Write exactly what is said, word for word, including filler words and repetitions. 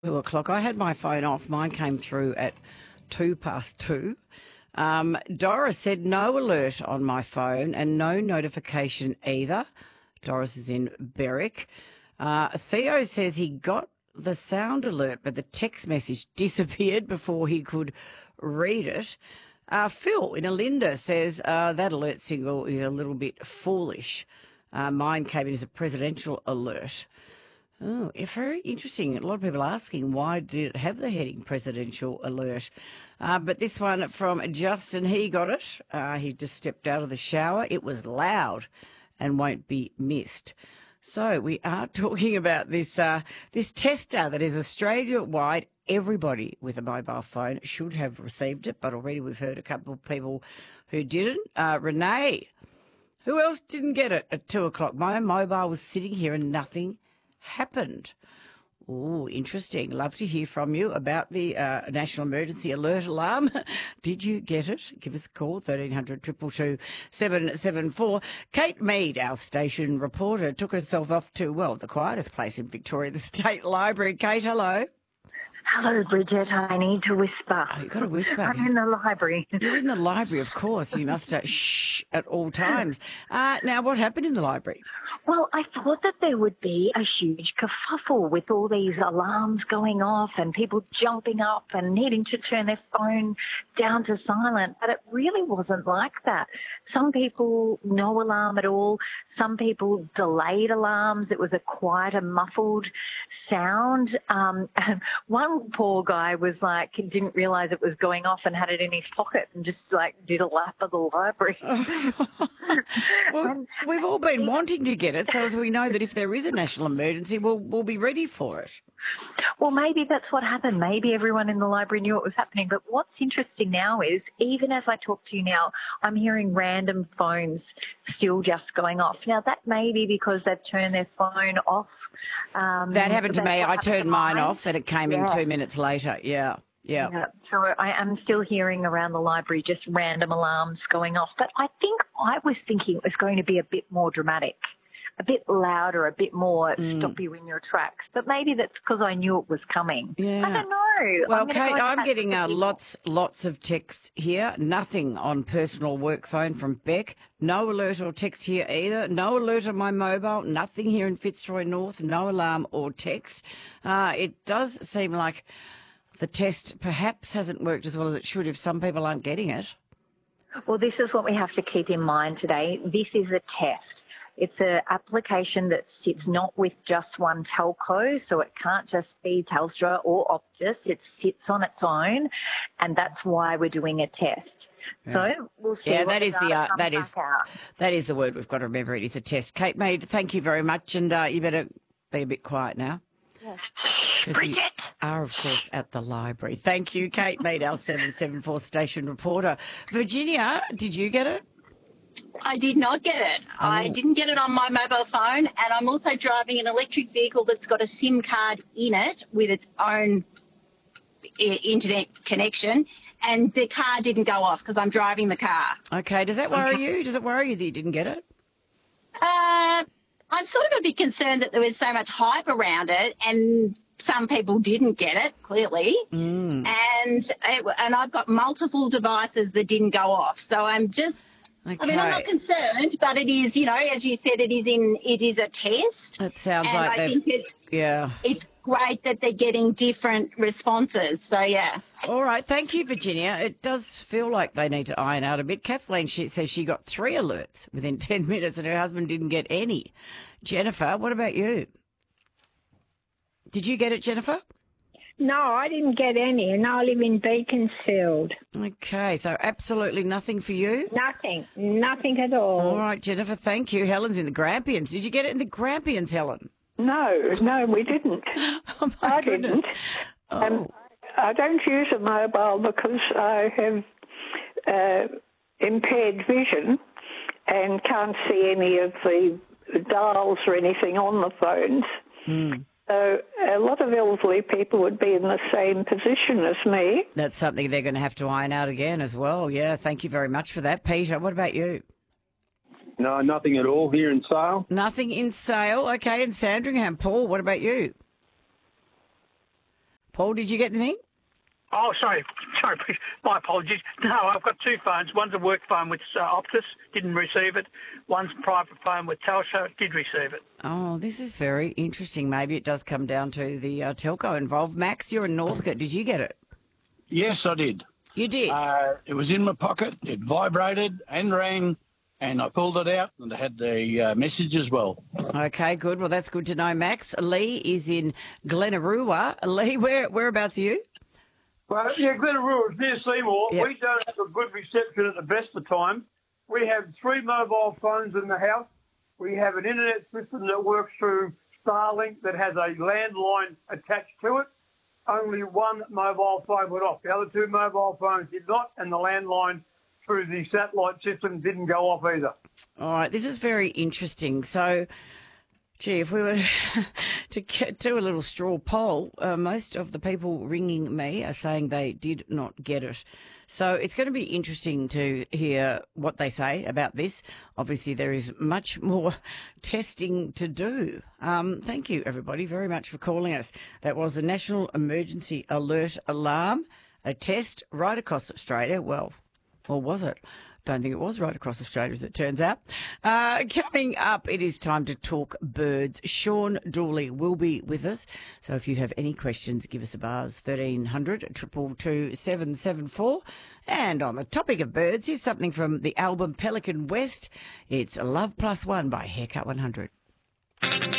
Two o'clock. I had my phone off. Mine came through at two past two. Um, Doris said no alert on my phone and no notification either. Doris is in Berwick. Uh, Theo says he got the sound alert, but the text message disappeared before he could read it. Uh, Phil in Alinda says uh, that alert signal is a little bit foolish. Uh, mine came in as a presidential alert. Oh, it's very interesting. A lot of people asking why did it have the heading presidential alert. Uh, but this one from Justin, he got it. Uh, he just stepped out of the shower. It was loud and won't be missed. So we are talking about this uh, this tester that is Australia-wide. Everybody with a mobile phone should have received it, but already we've heard a couple of people who didn't. Uh, Renee, who else didn't get it at two o'clock? My mobile was sitting here and nothing happened. Oh, interesting. Love to hear from you about the uh, National Emergency Alert Alarm. Did you get it? Give us a call, thirteen hundred, two two two, seven seven four. Kate Mead, our station reporter, took herself off to, well, the quietest place in Victoria, the State Library. Kate, hello. Hello, Bridget. I need to whisper. Oh, you've got to whisper. I'm in the library. You're in the library, of course. You must uh, shh at all times. Uh, now, what happened in the library? Well, I thought that there would be a huge kerfuffle with all these alarms going off and people jumping up and needing to turn their phone down to silent, but it really wasn't like that. Some people, no alarm at all. Some people delayed alarms. It was a quieter, muffled sound. Um, one poor guy was like, didn't realise it was going off and had it in his pocket and just like did a lap of the library. Well, and, we've all been wanting to get it, so as we know that if there is a national emergency, we'll, we'll be ready for it. Well, maybe that's what happened. Maybe everyone in the library knew it was happening. But what's interesting now is, even as I talk to you now, I'm hearing random phones still just going off. Now, that may be because they've turned their phone off. Um, that happened to me. I turned mine mine. off and it came yeah. in two minutes later. Yeah. Yeah. yeah. So I am still hearing around the library just random alarms going off. But I think I was thinking it was going to be a bit more dramatic, a bit louder, a bit more mm. stop you in your tracks. But maybe that's because I knew it was coming. Yeah. I don't know. Well, I'm Kate, go I'm getting uh, lots, lots of texts here. Nothing on personal work phone from Beck. No alert or text here either. No alert on my mobile. Nothing here in Fitzroy North. No alarm or text. Uh, it does seem like the test perhaps hasn't worked as well as it should if some people aren't getting it. Well, this is what we have to keep in mind today. This is a test. It's an application that sits not with just one telco, so it can't just be Telstra or Optus. It sits on its own, and that's why we're doing a test. Yeah. So we'll see. Yeah, what that the is the uh, that is out. that is the word we've got to remember. It is a test. Kate Mead, thank you very much, and uh, you better be a bit quiet now. Yes. Because you are, of course, at the library. Thank you, Kate Mead, our seven seven four station reporter. Virginia, did you get it? I did not get it. Oh. I didn't get it on my mobile phone, and I'm also driving an electric vehicle that's got a SIM card in it with its own internet connection, and the car didn't go off because I'm driving the car. Okay, does that worry you? Does it worry you that you didn't get it? Uh, I'm sort of a bit concerned that there was so much hype around it, and some people didn't get it, clearly, mm. and it, and I've got multiple devices that didn't go off, so I'm just... Okay. I mean, I'm not concerned, but it is, you know, as you said, it is in, it is a test. It sounds and like I they've, think it's, yeah. it's great that they're getting different responses. So, yeah. All right. Thank you, Virginia. It does feel like they need to iron out a bit. Kathleen, she says she got three alerts within ten minutes and her husband didn't get any. Jennifer, what about you? Did you get it, Jennifer? No, I didn't get any, and I live in Beaconsfield. Okay, so absolutely nothing for you? Nothing, nothing at all. All right, Jennifer, thank you. Helen's in the Grampians. Did you get it in the Grampians, Helen? No, no, we didn't. Oh, my I goodness. didn't. Oh. Um, I don't use a mobile because I have uh, impaired vision and can't see any of the dials or anything on the phones. Mm. So a lot of elderly people would be in the same position as me. That's something they're going to have to iron out again as well. Yeah, thank you very much for that. Peter, what about you? No, nothing at all here in Sale. Nothing in Sale. Okay, in Sandringham. Paul, what about you? Paul, did you get anything? Oh, sorry. Sorry, my apologies. No, I've got two phones. One's a work phone with uh, Optus, didn't receive it. One's a private phone with Telstra, did receive it. Oh, this is very interesting. Maybe it does come down to the uh, telco involved. Max, you're in Northcote. Did you get it? Yes, I did. You did? Uh, it was in my pocket. It vibrated and rang, and I pulled it out, and it had the uh, message as well. Okay, good. Well, that's good to know, Max. Lee is in Glenarua. Lee, where whereabouts are you? Well, yeah, Glenarua is near Seymour. Yep. We don't have a good reception at the best of times. We have three mobile phones in the house. We have an internet system that works through Starlink that has a landline attached to it. Only one mobile phone went off. The other two mobile phones did not, and the landline through the satellite system didn't go off either. All right, this is very interesting. So, gee, if we were to get, do a little straw poll, uh, most of the people ringing me are saying they did not get it. So it's going to be interesting to hear what they say about this. Obviously, there is much more testing to do. Um, thank you, everybody, very much for calling us. That was a National Emergency Alert Alarm, a test right across Australia. Well, or was it? Don't think it was right across Australia, as it turns out. Uh, coming up, it is time to talk birds. Sean Dooley will be with us. So if you have any questions, give us a buzz, thirteen hundred, two two two, seven seven four. And on the topic of birds, here's something from the album Pelican West. It's Love Plus One by Haircut one hundred.